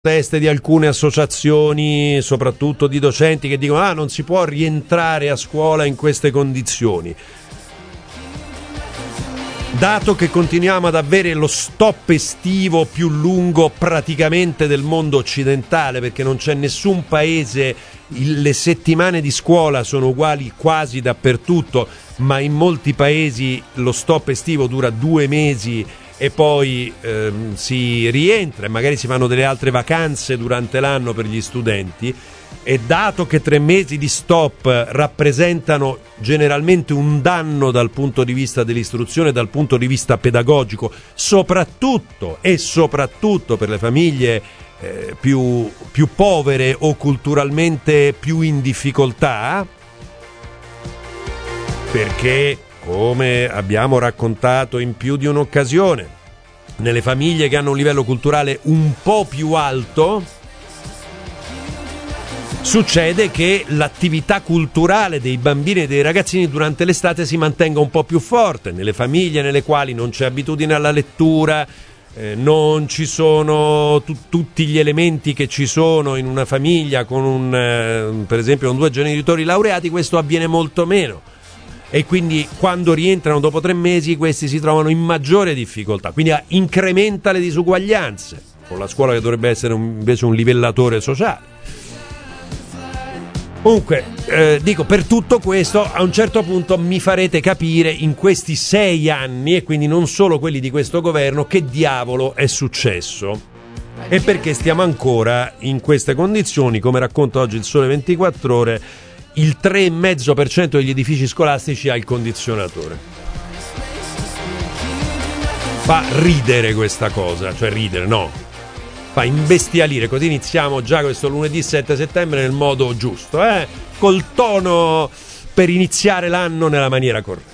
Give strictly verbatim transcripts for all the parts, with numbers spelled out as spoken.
Teste di alcune associazioni, soprattutto di docenti, che dicono ah non si può rientrare a scuola in queste condizioni. Dato che continuiamo ad avere lo stop estivo più lungo praticamente del mondo occidentale, perché non c'è nessun paese, le settimane di scuola sono uguali quasi dappertutto, ma in molti paesi lo stop estivo dura due mesi e poi ehm, si rientra e magari si fanno delle altre vacanze durante l'anno per gli studenti, e dato che tre mesi di stop rappresentano generalmente un danno dal punto di vista dell'istruzione, dal punto di vista pedagogico, soprattutto e soprattutto per le famiglie eh, più, più povere o culturalmente più in difficoltà, perché come abbiamo raccontato in più di un'occasione, nelle famiglie che hanno un livello culturale un po' più alto succede che l'attività culturale dei bambini e dei ragazzini durante l'estate si mantenga un po' più forte. Nelle famiglie nelle quali non c'è abitudine alla lettura, eh, non ci sono tu- tutti gli elementi che ci sono in una famiglia con un, eh, per esempio con due genitori laureati, questo avviene molto meno. E quindi quando rientrano dopo tre mesi questi si trovano in maggiore difficoltà, quindi incrementa le disuguaglianze, con la scuola che dovrebbe essere un, invece un livellatore sociale. Comunque, eh, dico, per tutto questo a un certo punto mi farete capire in questi sei anni, e quindi non solo quelli di questo governo, che diavolo è successo e perché stiamo ancora in queste condizioni. Come racconta oggi il Sole ventiquattro Ore, il tre virgola cinque per cento degli edifici scolastici ha il condizionatore. Fa ridere questa cosa, cioè ridere no, fa imbestialire. Così iniziamo già questo lunedì sette settembre nel modo giusto, eh? Col tono per iniziare l'anno nella maniera corretta.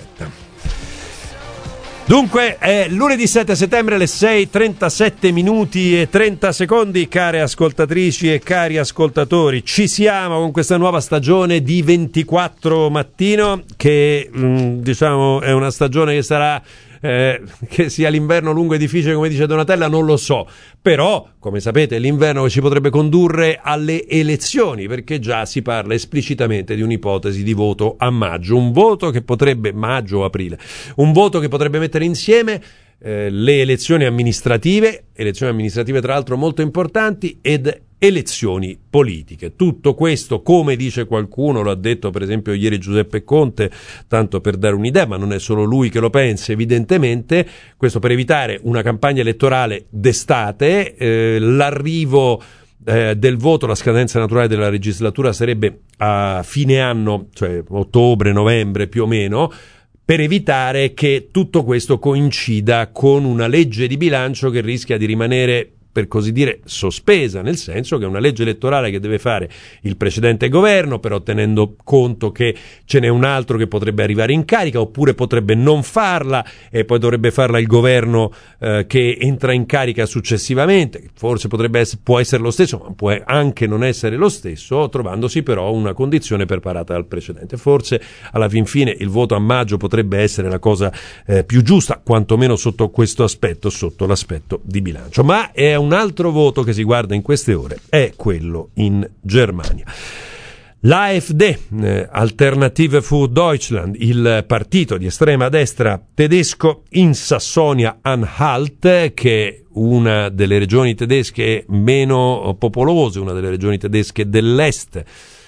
Dunque è lunedì sette settembre alle sei e trentasette minuti e trenta secondi, care ascoltatrici e cari ascoltatori. Ci siamo con questa nuova stagione di ventiquattro Mattino, che mh, diciamo è una stagione che sarà Eh, che sia l'inverno lungo e difficile come dice Donatella non lo so, però come sapete è l'inverno che ci potrebbe condurre alle elezioni, perché già si parla esplicitamente di un'ipotesi di voto a maggio, un voto che potrebbe, maggio o aprile, un voto che potrebbe mettere insieme eh, le elezioni amministrative, elezioni amministrative tra l'altro molto importanti, ed elezioni politiche. Tutto questo, come dice qualcuno, lo ha detto per esempio ieri Giuseppe Conte, tanto per dare un'idea, ma non è solo lui che lo pensa evidentemente, questo per evitare una campagna elettorale d'estate. Eh, l'arrivo eh, del voto, la scadenza naturale della legislatura sarebbe a fine anno, cioè ottobre, novembre più o meno, per evitare che tutto questo coincida con una legge di bilancio che rischia di rimanere, per così dire, sospesa, nel senso che è una legge elettorale che deve fare il precedente governo, però tenendo conto che ce n'è un altro che potrebbe arrivare in carica, oppure potrebbe non farla e poi dovrebbe farla il governo eh, che entra in carica successivamente. Forse potrebbe essere, può essere lo stesso, ma può anche non essere lo stesso, trovandosi però una condizione preparata dal precedente. Forse alla fin fine il voto a maggio potrebbe essere la cosa eh, più giusta, quantomeno sotto questo aspetto, sotto l'aspetto di bilancio. Ma è un altro voto che si guarda in queste ore, è quello in Germania. L'A F D, eh, Alternative für Deutschland, il partito di estrema destra tedesco in Sassonia-Anhalt, che è una delle regioni tedesche meno popolose, una delle regioni tedesche dell'est,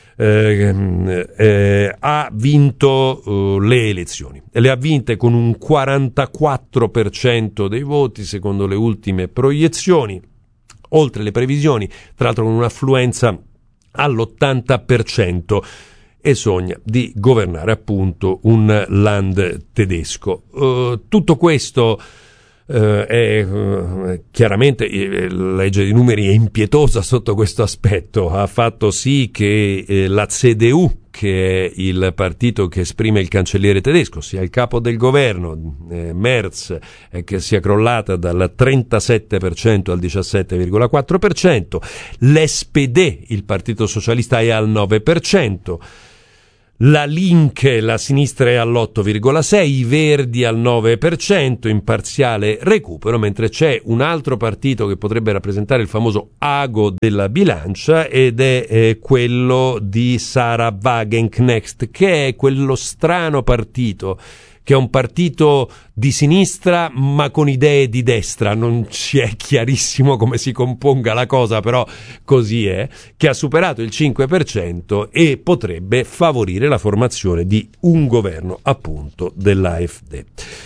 Eh, eh, ha vinto eh, le elezioni, e le ha vinte con un quarantaquattro per cento dei voti secondo le ultime proiezioni, oltre le previsioni, tra l'altro con un'affluenza all'ottanta per cento, e sogna di governare appunto un land tedesco. Uh, tutto questo Uh, è uh, chiaramente eh, la legge dei numeri è impietosa sotto questo aspetto. Ha fatto sì che eh, la C D U, che è il partito che esprime il cancelliere tedesco, sia il capo del governo, eh, Merz, eh, che sia crollata dal trentasette per cento al diciassette virgola quattro per cento. L'S P D, il partito socialista, è al nove per cento. La Link, la sinistra è all'otto virgola sei, i Verdi al nove per cento, in parziale recupero, mentre c'è un altro partito che potrebbe rappresentare il famoso ago della bilancia ed è eh, quello di Sarah Wagenknecht, che è quello strano partito che è un partito di sinistra ma con idee di destra, non ci è chiarissimo come si componga la cosa, però così è, che ha superato il cinque per cento e potrebbe favorire la formazione di un governo appunto dell'AfD.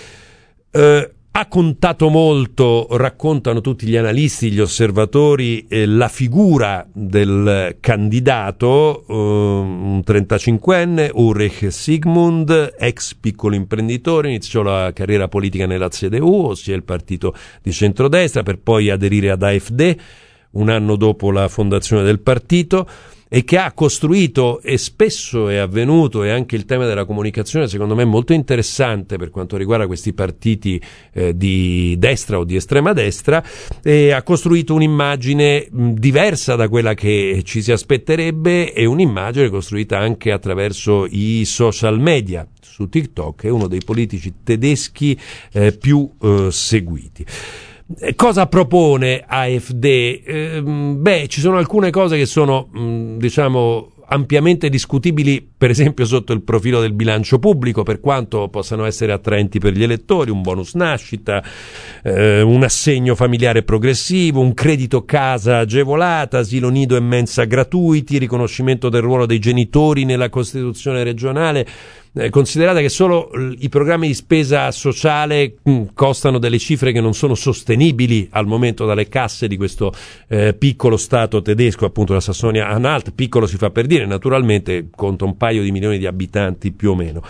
Eh, Ha contato molto, raccontano tutti gli analisti, gli osservatori, eh, la figura del candidato, eh, un trentacinquenne, Ulrich Sigmund, ex piccolo imprenditore, iniziò la carriera politica nella C D U, ossia il partito di centrodestra, per poi aderire ad AfD un anno dopo la fondazione del partito, e che ha costruito, e spesso è avvenuto, e anche il tema della comunicazione secondo me è molto interessante per quanto riguarda questi partiti eh, di destra o di estrema destra, e ha costruito un'immagine mh, diversa da quella che ci si aspetterebbe, e un'immagine costruita anche attraverso i social media. Su TikTok è uno dei politici tedeschi eh, più eh, seguiti. Cosa propone AfD? Eh, beh, ci sono alcune cose che sono, mh, diciamo, ampiamente discutibili, per esempio sotto il profilo del bilancio pubblico, per quanto possano essere attraenti per gli elettori: un bonus nascita, eh, un assegno familiare progressivo, un credito casa agevolata, asilo nido e mensa gratuiti, riconoscimento del ruolo dei genitori nella Costituzione regionale. Eh, considerate che solo l- i programmi di spesa sociale mh, costano delle cifre che non sono sostenibili al momento dalle casse di questo eh, piccolo stato tedesco, appunto la Sassonia-Anhalt. Piccolo si fa per dire, naturalmente conta un paio di milioni di abitanti più o meno.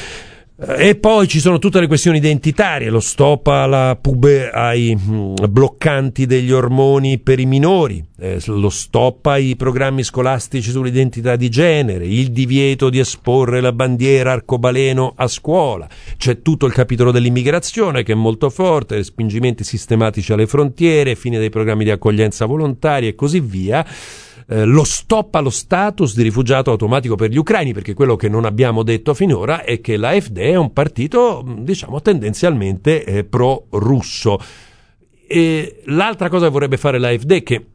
E poi ci sono tutte le questioni identitarie, lo stop alla pube, ai mh, bloccanti degli ormoni per i minori, eh, lo stop ai programmi scolastici sull'identità di genere, il divieto di esporre la bandiera arcobaleno a scuola. C'è tutto il capitolo dell'immigrazione che è molto forte, respingimenti sistematici alle frontiere, fine dei programmi di accoglienza volontaria e così via. Eh, lo stop allo status di rifugiato automatico per gli ucraini, perché quello che non abbiamo detto finora è che l'AfD è un partito, diciamo, tendenzialmente eh, pro-russo. E l'altra cosa che vorrebbe fare l'AfD, che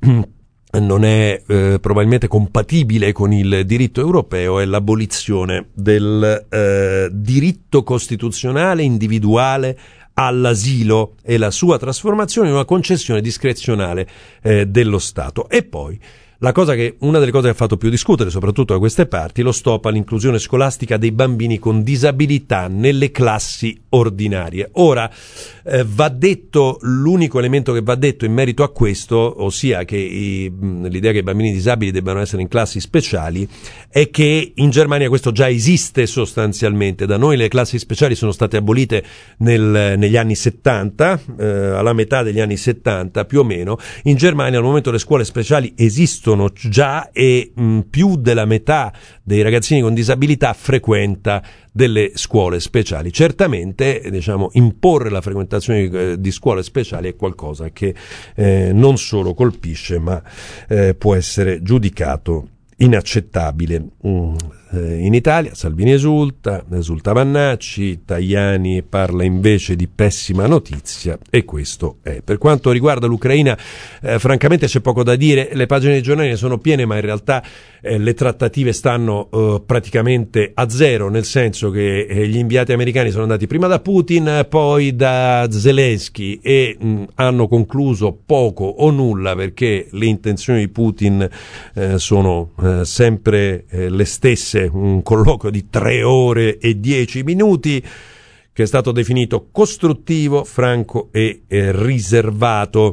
non è eh, probabilmente compatibile con il diritto europeo, è l'abolizione del eh, diritto costituzionale individuale all'asilo e la sua trasformazione in una concessione discrezionale eh, dello Stato. E poi la cosa che, una delle cose che ha fatto più discutere, soprattutto da queste parti, lo stop all'inclusione scolastica dei bambini con disabilità nelle classi ordinarie. Ora, eh, va detto, l'unico elemento che va detto in merito a questo, ossia che i, mh, l'idea che i bambini disabili debbano essere in classi speciali, è che in Germania questo già esiste sostanzialmente. Da noi le classi speciali sono state abolite nel, negli anni settanta, eh, alla metà degli anni settanta più o meno. In Germania al momento le scuole speciali esistono già, e mh, più della metà dei ragazzini con disabilità frequenta delle scuole speciali. Certamente, diciamo, imporre la frequentazione di, eh, di scuole speciali è qualcosa che eh, non solo colpisce, ma eh, può essere giudicato inaccettabile. Mm. In Italia Salvini esulta, esulta Vannacci, Tajani parla invece di pessima notizia, e questo è. Per quanto riguarda l'Ucraina, eh, francamente c'è poco da dire, le pagine dei giornali ne sono piene, ma in realtà eh, le trattative stanno eh, praticamente a zero, nel senso che eh, gli inviati americani sono andati prima da Putin, poi da Zelensky, e mh, hanno concluso poco o nulla, perché le intenzioni di Putin eh, sono eh, sempre eh, le stesse. Un colloquio di tre ore e dieci minuti che è stato definito costruttivo, franco e eh, riservato.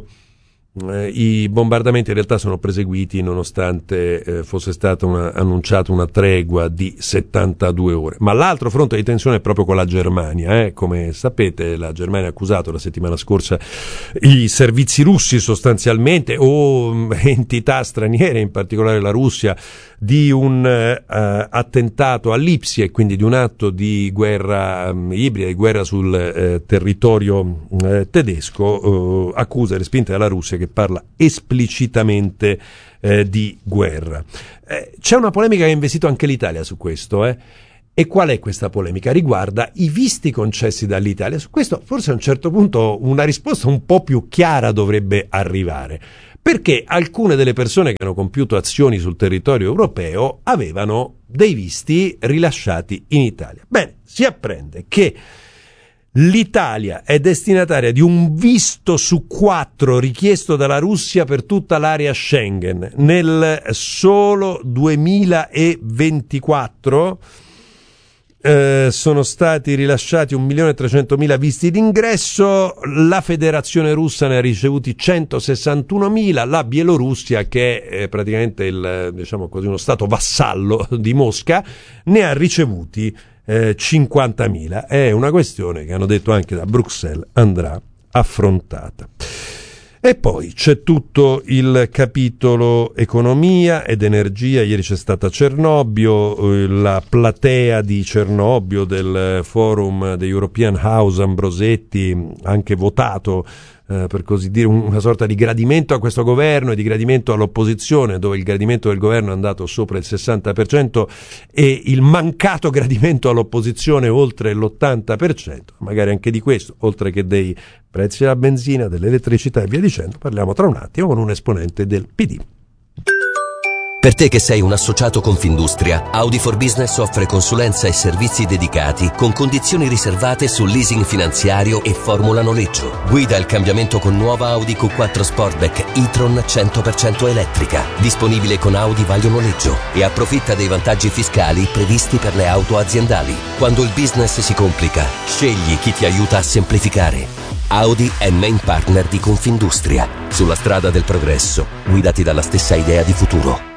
Eh, I bombardamenti in realtà sono proseguiti nonostante eh, fosse stata una, annunciata una tregua di settantadue ore. Ma l'altro fronte di tensione è proprio con la Germania. Eh. Come sapete, la Germania ha accusato la settimana scorsa i servizi russi sostanzialmente, o mh, entità straniere, in particolare la Russia, di un eh, attentato a Lipsia, e quindi di un atto di guerra um, ibrida, di guerra sul eh, territorio eh, tedesco, eh, accuse respinte dalla Russia, che parla esplicitamente eh, di guerra. Eh, c'è una polemica che ha investito anche l'Italia su questo, eh. E qual è questa polemica? Riguarda i visti concessi dall'Italia. Su questo forse a un certo punto una risposta un po' più chiara dovrebbe arrivare, perché alcune delle persone che hanno compiuto azioni sul territorio europeo avevano dei visti rilasciati in Italia. Bene, si apprende che l'Italia è destinataria di un visto su quattro richiesto dalla Russia per tutta l'area Schengen. Nel solo duemilaventiquattro eh, sono stati rilasciati un milione e trecentomila visti d'ingresso, la Federazione Russa ne ha ricevuti centosessantunomila, la Bielorussia, che è eh, praticamente il, diciamo così, uno stato vassallo di Mosca, ne ha ricevuti Eh, cinquantamila. È una questione che hanno detto anche da Bruxelles andrà affrontata. E poi c'è tutto il capitolo economia ed energia. Ieri c'è stata Cernobbio, eh, la platea di Cernobbio del forum The European House Ambrosetti, anche votato eh, per così dire una sorta di gradimento a questo governo e di gradimento all'opposizione, dove il gradimento del governo è andato sopra il sessanta per cento e il mancato gradimento all'opposizione oltre l'ottanta per cento. Magari anche di questo, oltre che dei prezzi della benzina, dell'elettricità e via dicendo, parliamo tra un attimo con un esponente del P D. Per te che sei un associato Confindustria, Audi for Business offre consulenza e servizi dedicati con condizioni riservate sul leasing finanziario e formula noleggio. Guida il cambiamento con nuova Audi Q quattro Sportback e-tron cento per cento elettrica, disponibile con Audi Vaglio Noleggio, e approfitta dei vantaggi fiscali previsti per le auto aziendali. Quando il business si complica, scegli chi ti aiuta a semplificare. Audi è main partner di Confindustria. Sulla strada del progresso, guidati dalla stessa idea di futuro.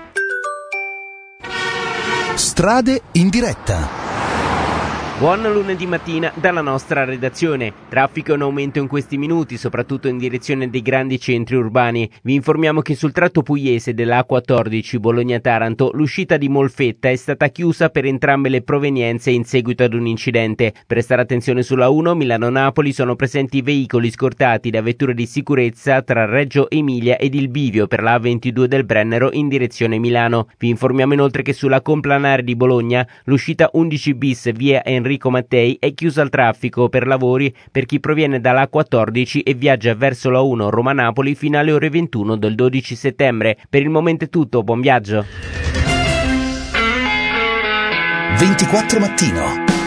Strade in diretta. Buon lunedì mattina dalla nostra redazione. Traffico in aumento in questi minuti, soprattutto in direzione dei grandi centri urbani. Vi informiamo che sul tratto pugliese della A quattordici Bologna-Taranto l'uscita di Molfetta è stata chiusa per entrambe le provenienze in seguito ad un incidente. Prestare attenzione sulla uno Milano-Napoli, sono presenti veicoli scortati da vetture di sicurezza tra Reggio Emilia ed il bivio per la A ventidue del Brennero in direzione Milano. Vi informiamo inoltre che sulla Complanare di Bologna l'uscita undici bis via Enrico Mattei è chiusa al traffico per lavori per chi proviene dalla A quattordici e viaggia verso la uno Roma-Napoli fino alle ore ventuno del dodici settembre. Per il momento è tutto, buon viaggio. ventiquattro mattino.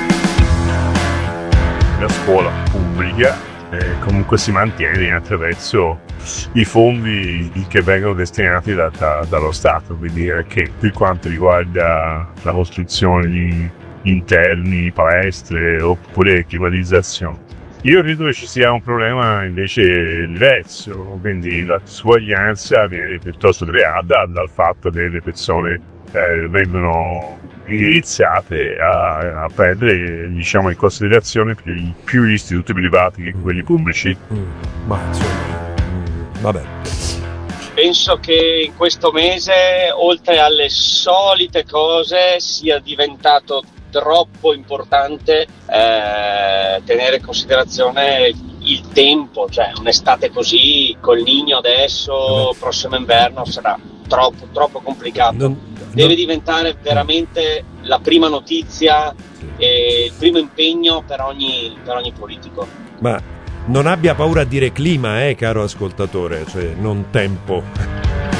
La scuola pubblica eh, comunque si mantiene attraverso i fondi che vengono destinati da, da, dallo Stato, quindi che per quanto riguarda la costruzione di interni, palestre oppure climatizzazione. Io credo che ci sia un problema invece diverso, quindi la disuguaglianza viene piuttosto creata dal fatto che le persone eh, vengono indirizzate a, a prendere, diciamo, in considerazione più, più gli istituti privati che quelli pubblici. Mm, ma insomma, mm, vabbè. Penso che in questo mese, oltre alle solite cose, sia diventato troppo importante eh, tenere in considerazione il tempo, cioè un'estate così col Niño adesso, prossimo inverno sarà troppo troppo complicato. Non, Deve non... diventare veramente la prima notizia e il primo impegno per ogni, per ogni politico. Ma non abbia paura a dire clima, eh, caro ascoltatore, cioè non tempo.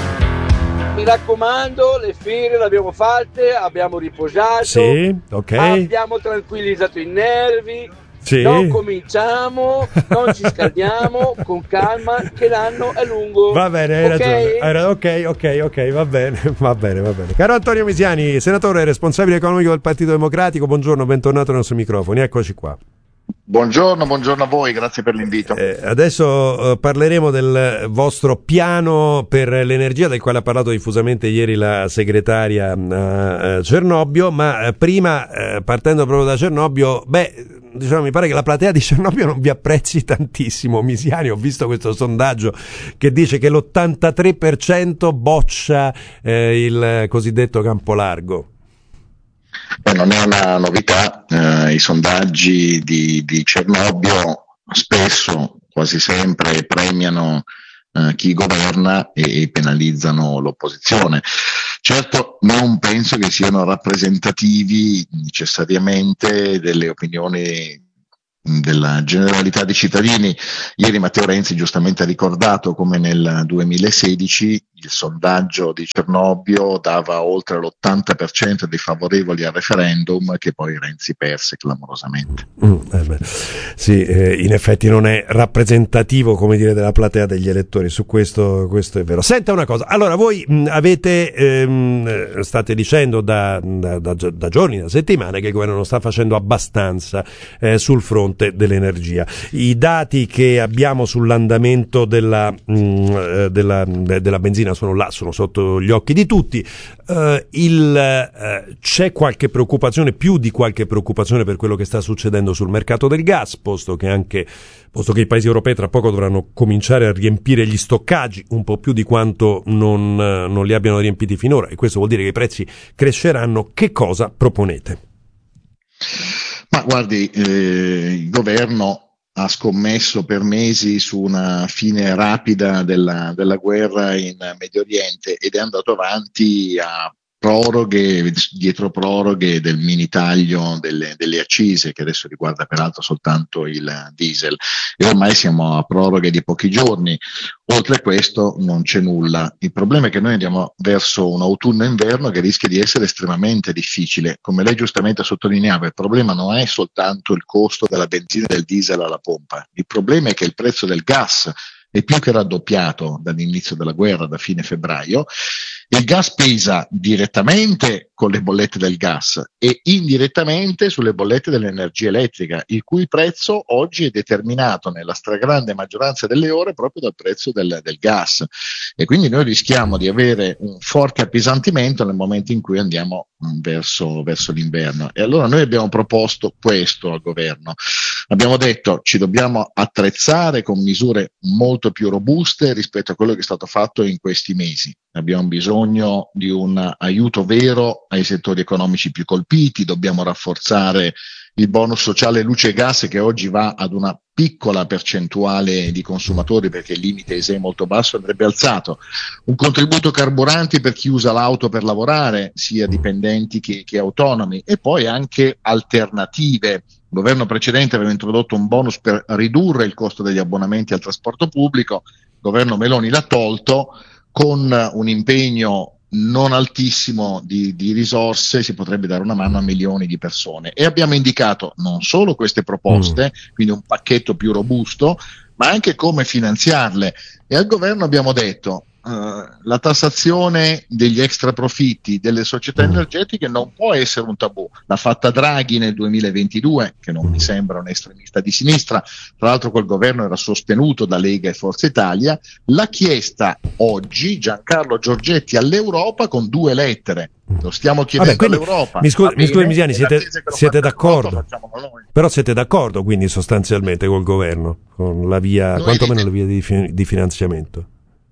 Mi raccomando, le ferie le abbiamo fatte, abbiamo riposato, sì, okay. Abbiamo tranquillizzato i nervi, sì. Non cominciamo, non ci scaldiamo, con calma, che l'anno è lungo. Va bene, hai okay? ragione. Ok, ok, ok, va bene, va bene, va bene. Caro Antonio Misiani, senatore e responsabile economico del Partito Democratico, buongiorno, bentornato ai nostri microfoni, eccoci qua. Buongiorno, buongiorno a voi, grazie per l'invito. Eh, adesso eh, parleremo del vostro piano per l'energia, del quale ha parlato diffusamente ieri la segretaria a eh, Cernobbio, ma eh, prima, eh, partendo proprio da Cernobbio, beh, diciamo, mi pare che la platea di Cernobbio non vi apprezzi tantissimo. Misiani, ho visto questo sondaggio che dice che l'ottantatré per cento boccia eh, il cosiddetto campo largo. Beh, non è una novità, eh, i sondaggi di, di Cernobbio spesso, quasi sempre, premiano eh, chi governa e, e penalizzano l'opposizione. Certo, non penso che siano rappresentativi necessariamente delle opinioni della generalità dei cittadini. Ieri Matteo Renzi giustamente ha ricordato come nel duemilasedici il sondaggio di Cernobbio dava oltre l'ottanta per cento dei favorevoli al referendum, che poi Renzi perse clamorosamente. Mm, eh beh, sì, eh, in effetti non è rappresentativo, come dire, della platea degli elettori, su questo, questo è vero. Senta una cosa, allora voi mh, avete ehm, state dicendo da, da, da, da giorni, da settimane, che il governo non sta facendo abbastanza eh, sul fronte dell'energia. I dati che abbiamo sull'andamento della, mh, della, della benzina sono là, sono sotto gli occhi di tutti. Uh, il, uh, c'è qualche preoccupazione, più di qualche preoccupazione per quello che sta succedendo sul mercato del gas, posto che anche posto che i paesi europei tra poco dovranno cominciare a riempire gli stoccaggi un po' più di quanto non, uh, non li abbiano riempiti finora, e questo vuol dire che i prezzi cresceranno. Che cosa proponete? Ma guardi, eh, il governo ha scommesso per mesi su una fine rapida della, della guerra in Medio Oriente ed è andato avanti a proroghe dietro proroghe del mini taglio delle, delle accise, che adesso riguarda peraltro soltanto il diesel, e ormai siamo a proroghe di pochi giorni. Oltre a questo non c'è nulla. Il problema è che noi andiamo verso un autunno-inverno che rischia di essere estremamente difficile. Come lei giustamente sottolineava, il problema non è soltanto il costo della benzina e del diesel alla pompa, il problema è che il prezzo del gas è più che raddoppiato dall'inizio della guerra, da fine febbraio. Il gas pesa direttamente con le bollette del gas e indirettamente sulle bollette dell'energia elettrica, il cui prezzo oggi è determinato nella stragrande maggioranza delle ore proprio dal prezzo del, del gas. E quindi noi rischiamo di avere un forte appesantimento nel momento in cui andiamo verso, verso l'inverno. E allora noi abbiamo proposto questo al governo. Abbiamo detto ci dobbiamo attrezzare con misure molto più robuste rispetto a quello che è stato fatto in questi mesi. Abbiamo bisogno di un aiuto vero ai settori economici più colpiti, dobbiamo rafforzare il bonus sociale luce e gas, che oggi va ad una piccola percentuale di consumatori perché il limite I S E E è molto basso, andrebbe alzato. Un contributo carburanti per chi usa l'auto per lavorare, sia dipendenti che, che autonomi, e poi anche alternative. Il governo precedente aveva introdotto un bonus per ridurre il costo degli abbonamenti al trasporto pubblico, il governo Meloni l'ha tolto. Con un impegno non altissimo di, di risorse si potrebbe dare una mano a milioni di persone, e abbiamo indicato non solo queste proposte, mm. quindi un pacchetto più robusto, ma anche come finanziarle. E al governo abbiamo detto uh, la tassazione degli extra profitti delle società energetiche non può essere un tabù. L'ha fatta Draghi nel duemilaventidue, che non mi sembra un estremista di sinistra, tra l'altro quel governo era sostenuto da Lega e Forza Italia. L'ha chiesta oggi Giancarlo Giorgetti all'Europa con due lettere. Lo stiamo chiedendo Vabbè, all'Europa. Mi scusi, mi scusi Misiani, siete, siete d'accordo? Però siete d'accordo quindi sostanzialmente col governo, con la via, noi quantomeno la via di, di finanziamento?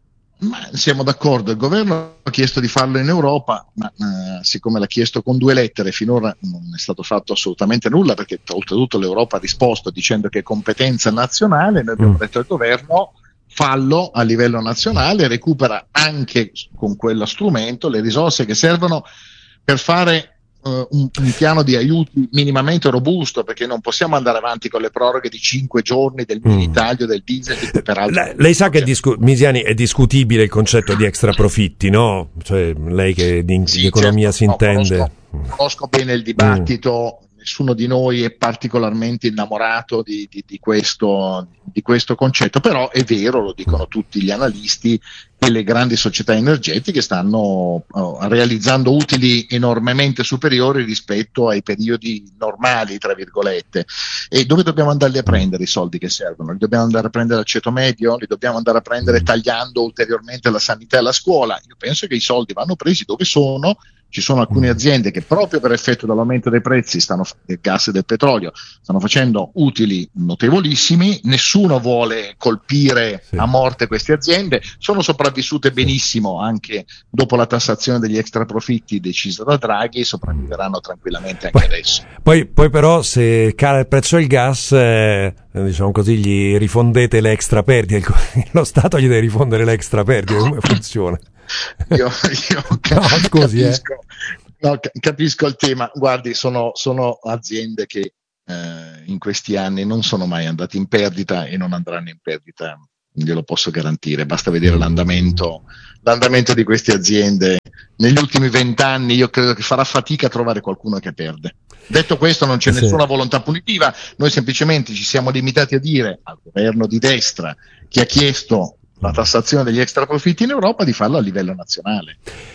Ma siamo d'accordo, il governo ha chiesto di farlo in Europa, ma eh, siccome l'ha chiesto con due lettere, finora non è stato fatto assolutamente nulla, perché oltretutto l'Europa ha risposto dicendo che è competenza nazionale. Noi abbiamo mm. detto al governo: fallo a livello nazionale, recupera anche con quello strumento le risorse che servono per fare uh, un, un piano di aiuti minimamente robusto, perché non possiamo andare avanti con le proroghe di cinque giorni del mini mm. taglio del diesel, che peraltro lei, lei sa che è discu- Misiani, è discutibile il concetto di extra profitti, no? Cioè, lei che di, sì, di economia certo, si intende. No, conosco, conosco bene il dibattito. Mm. Nessuno di noi è particolarmente innamorato di, di, di, questo, di questo concetto, però è vero, lo dicono tutti gli analisti, che le grandi società energetiche stanno uh, realizzando utili enormemente superiori rispetto ai periodi normali, tra virgolette. E dove dobbiamo andarli a prendere i soldi che servono? Li dobbiamo andare a prendere al ceto medio? Li dobbiamo andare a prendere tagliando ulteriormente la sanità e la scuola? Io penso che i soldi vanno presi dove sono. Ci sono alcune aziende che proprio per effetto dell'aumento dei prezzi stanno, del gas e del petrolio, stanno facendo utili notevolissimi. Nessuno vuole colpire sì. a morte queste aziende, sono sopravvissute benissimo anche dopo la tassazione degli extra profitti decisa da Draghi, sopravviveranno tranquillamente anche poi, adesso. Poi, poi però se cala il prezzo del gas, eh, diciamo così, gli rifondete le extra perdite, lo Stato gli deve rifondere le extra perdite, come funziona? io, io no, scusi, capisco, eh. no, capisco il tema. Guardi, sono, sono aziende che eh, in questi anni non sono mai andate in perdita e non andranno in perdita, glielo posso garantire. Basta vedere l'andamento, l'andamento di queste aziende negli ultimi vent'anni. Io credo che farà fatica a trovare qualcuno che perde. Detto questo, non c'è sì. nessuna volontà punitiva, noi semplicemente ci siamo limitati a dire al governo di destra che ha chiesto la tassazione degli extraprofitti in Europa di farlo a livello nazionale.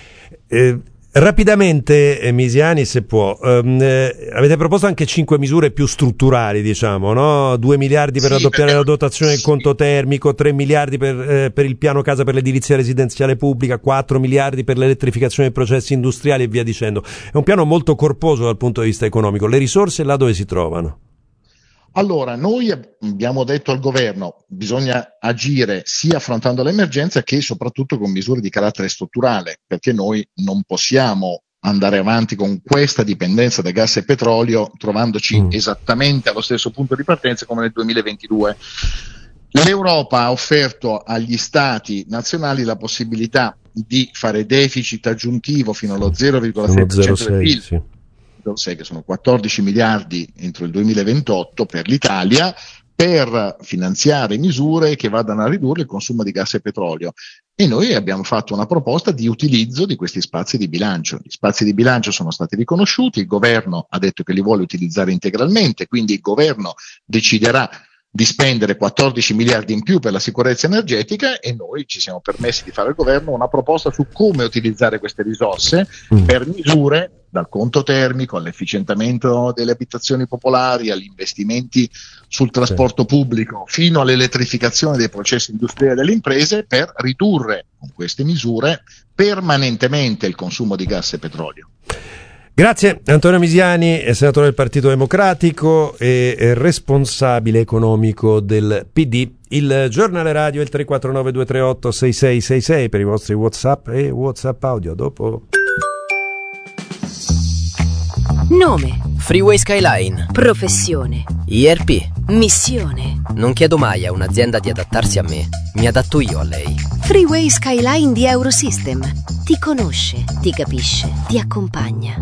Eh, rapidamente, eh, Misiani, se può, ehm, eh, avete proposto anche cinque misure più strutturali, diciamo, no? due miliardi per Sì, raddoppiare perché... la dotazione del sì. conto termico, tre miliardi per, eh, per il piano casa per l'edilizia residenziale pubblica, quattro miliardi per l'elettrificazione dei processi industriali e via dicendo. È un piano molto corposo dal punto di vista economico. Le risorse là dove si trovano? Allora, noi abbiamo detto al governo bisogna agire sia affrontando l'emergenza che soprattutto con misure di carattere strutturale, perché noi non possiamo andare avanti con questa dipendenza da gas e petrolio trovandoci mm. esattamente allo stesso punto di partenza come nel duemilaventidue. L'Europa ha offerto agli stati nazionali la possibilità di fare deficit aggiuntivo fino allo zero virgola sei per cento del P I L. Sì. Che sono quattordici miliardi entro il duemilaventotto per l'Italia, per finanziare misure che vadano a ridurre il consumo di gas e petrolio. E noi abbiamo fatto una proposta di utilizzo di questi spazi di bilancio. Gli spazi di bilancio sono stati riconosciuti, il governo ha detto che li vuole utilizzare integralmente, quindi il governo deciderà di spendere quattordici miliardi in più per la sicurezza energetica e noi ci siamo permessi di fare al governo una proposta su come utilizzare queste risorse mm. per misure dal conto termico all'efficientamento delle abitazioni popolari, agli investimenti sul trasporto sì. pubblico, fino all'elettrificazione dei processi industriali delle imprese, per ridurre con queste misure permanentemente il consumo di gas e petrolio. Grazie. Antonio Misiani, senatore del Partito Democratico e responsabile economico del P D. Il giornale radio è il tre quattro nove due tre otto sei sei sei sei per i vostri WhatsApp e WhatsApp audio. Dopo. Nome: Freeway Skyline. professione: I R P. missione: Non chiedo mai a un'azienda di adattarsi a me, mi adatto io a lei. Freeway Skyline di Eurosystem. Ti conosce, ti capisce, ti accompagna.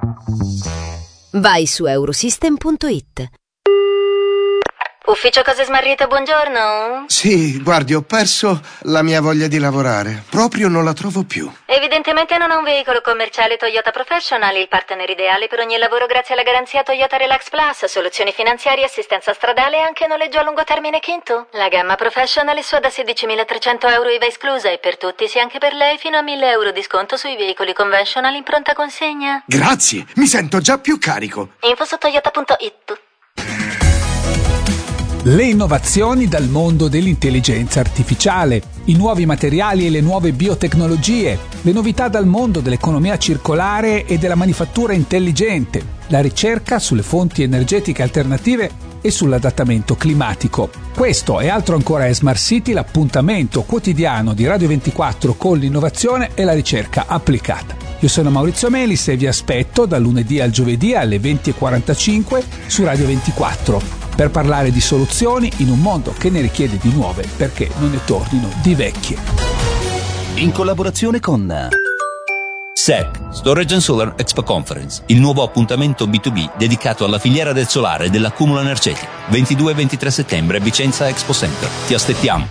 Vai su eurosystem punto it. Ufficio Cose Smarrite, buongiorno. Sì, guardi, ho perso la mia voglia di lavorare. Proprio non la trovo più. Evidentemente non ha un veicolo commerciale Toyota Professional, il partner ideale per ogni lavoro grazie alla garanzia Toyota Relax Plus, soluzioni finanziarie, assistenza stradale e anche noleggio a lungo termine Kinto. La gamma Professional è sua da sedicimilatrecento euro I V A esclusa e per tutti, sia anche per lei, fino a mille euro di sconto sui veicoli conventional in pronta consegna. Grazie, mi sento già più carico. Info su toyota punto it. Le innovazioni dal mondo dell'intelligenza artificiale, i nuovi materiali e le nuove biotecnologie, le novità dal mondo dell'economia circolare e della manifattura intelligente, la ricerca sulle fonti energetiche alternative e sull'adattamento climatico. Questo e altro ancora è Smart City, l'appuntamento quotidiano di Radio ventiquattro con l'innovazione e la ricerca applicata. Io sono Maurizio Melis e vi aspetto dal lunedì al giovedì alle venti e quarantacinque su Radio ventiquattro per parlare di soluzioni in un mondo che ne richiede di nuove perché non ne tornino di vecchie. In collaborazione con S E C, Storage and Solar Expo Conference, il nuovo appuntamento B due B dedicato alla filiera del solare e dell'accumulo energetico. ventidue e ventitré settembre, Vicenza Expo Center. Ti aspettiamo.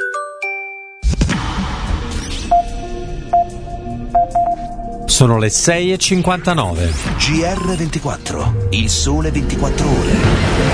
Sono le sei e cinquantanove. G R ventiquattro, il sole ventiquattro ore.